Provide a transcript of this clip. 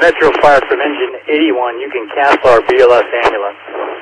Metro Fire from engine 81. You can cancel our BLS ambulance.